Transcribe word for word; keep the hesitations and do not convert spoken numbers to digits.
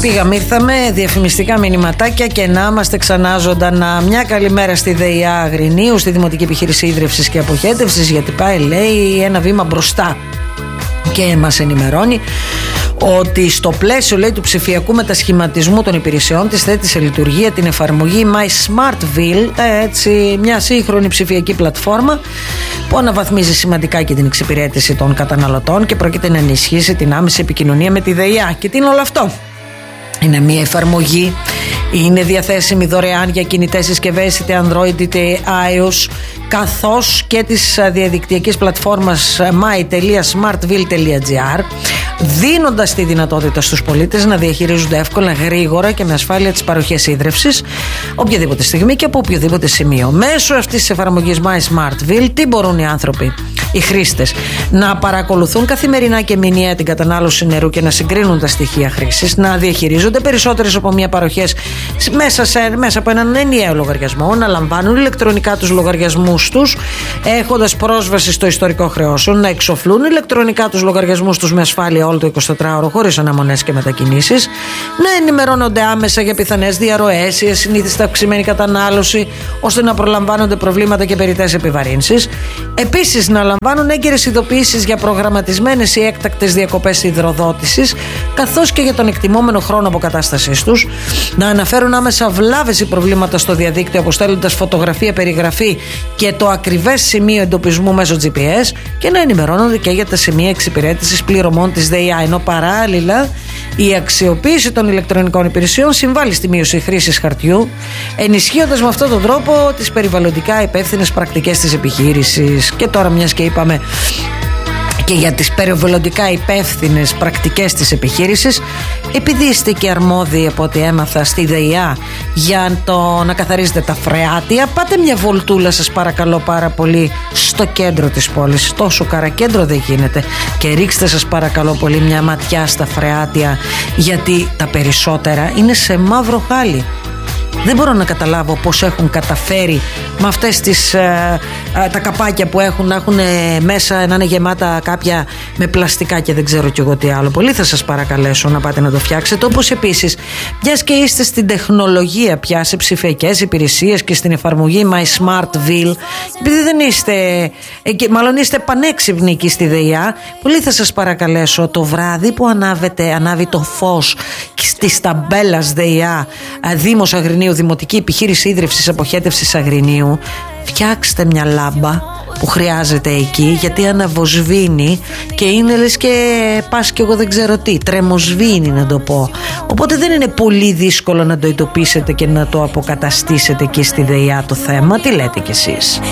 Πήγαμε, ήρθαμε, διαφημιστικά μηνυματάκια και να είμαστε ξανά ζωντανά. Μια καλημέρα στη ΔΕΙΑ Αγρινίου, στη Δημοτική Επιχείρηση Ίδρυυσης και Αποχέτευσης, γιατί πάει, λέει, ένα βήμα μπροστά. Και μας ενημερώνει ότι στο πλαίσιο, λέει, του ψηφιακού μετασχηματισμού των υπηρεσιών της θέτει σε λειτουργία την εφαρμογή My Smartville, έτσι, μια σύγχρονη ψηφιακή πλατφόρμα που αναβαθμίζει σημαντικά και την εξυπηρέτηση των καταναλωτών και πρόκειται να ενισχύσει την άμεση επικοινωνία με τη ΔΕΙΑ. Και τι είναι όλο αυτό? Είναι μια εφαρμογή, είναι διαθέσιμη δωρεάν για κινητές συσκευές είτε Android είτε iOS, καθώς και της διαδικτυακής πλατφόρμας my τελεία smartville τελεία gr, δίνοντας τη δυνατότητα στους πολίτες να διαχειρίζονται εύκολα, γρήγορα και με ασφάλεια τις παροχές ίδρυυσης οποιαδήποτε στιγμή και από οποιοδήποτε σημείο. Μέσω αυτής της εφαρμογής My Smartville, τι μπορούν οι άνθρωποι, οι χρήστες, να παρακολουθούν καθημερινά και μηνιαία την κατανάλωση νερού και να συγκρίνουν τα στοιχεία χρήσης, να διαχειρίζονται περισσότερες από μία παροχές μέσα, σε, μέσα από έναν ενιαίο λογαριασμό, να λαμβάνουν ηλεκτρονικά τους λογαριασμούς τους έχοντας πρόσβαση στο ιστορικό χρεώσεων, να εξοφλούν ηλεκτρονικά τους λογαριασμούς τους με ασφάλεια όλο το εικοσιτετράωρο χωρίς αναμονές και μετακινήσεις, να ενημερώνονται άμεσα για πιθανές διαρροές ή ασυνήθιστη αυξημένη κατανάλωση ώστε να προλαμβάνονται προβλήματα και περιττές επιβαρύνσεις. Επίσης, να λαμβάνουν έγκαιρες ειδοποιήσεις για προγραμματισμένες ή έκτακτες διακοπές υδροδότησης, καθώς και για τον εκτιμόμενο χρόνο αποκατάστασής τους, να αναφέρουν άμεσα βλάβες ή προβλήματα στο διαδίκτυο αποστέλλοντας φωτογραφία, περιγραφή και το ακριβές σημείο εντοπισμού μέσω τζι πι ες και να ενημερώνονται και για τα σημεία εξυπηρέτησης πληρωμών της ΔΕΙΑ. Ενώ παράλληλα η αξιοποίηση των ηλεκτρονικών υπηρεσιών συμβάλλει στη μείωση χρήσης χαρτιού, ενισχύοντας με αυτόν τον τρόπο τις περιβαλλοντικά υπεύθυνες πρακτικές της επιχείρησης. Και τώρα, μιας και είπαμε και για τις περιβαλλοντικά υπεύθυνες πρακτικές της επιχείρησης, επειδή είστε και αρμόδιοι από ό,τι έμαθα στη ΔΕΙΑ για το να καθαρίζετε τα φρεάτια, πάτε μια βολτούλα, σας παρακαλώ πάρα πολύ, στο κέντρο της πόλης. Τόσο καρακέντρο δεν γίνεται. Και ρίξτε, σας παρακαλώ πολύ, μια ματιά στα φρεάτια, γιατί τα περισσότερα είναι σε μαύρο χάλι. Δεν μπορώ να καταλάβω πώς έχουν καταφέρει με αυτές τις, ε, ε, τα καπάκια που έχουν να έχουν μέσα, να είναι γεμάτα κάποια με πλαστικά και δεν ξέρω κι εγώ τι άλλο. Πολύ θα σας παρακαλέσω να πάτε να το φτιάξετε. Όπως επίσης, μιας και είστε στην τεχνολογία πια, σε ψηφιακές υπηρεσίες και στην εφαρμογή My Smartville, επειδή δεν είστε, ε, και μάλλον είστε πανέξυπνοι εκεί στη ΔΕΙΑ, πολύ θα σας παρακαλέσω το βράδυ που ανάβετε, ανάβει το φως της ταμπέλας ΔΕΙΑ, Δήμος Αγρινίου, Δημοτική Επιχείρηση Ίδρυυσης Αποχέτευσης Αγρινίου, φτιάξτε μια λάμπα που χρειάζεται εκεί, γιατί αναβοσβήνει και είναι λες και πας και εγώ δεν ξέρω τι, τρεμοσβήνει να το πω. Οπότε δεν είναι πολύ δύσκολο να το εντοπίσετε και να το αποκαταστήσετε εκεί στη ΔΕΙΑ το θέμα. Τι λέτε κι εσείς?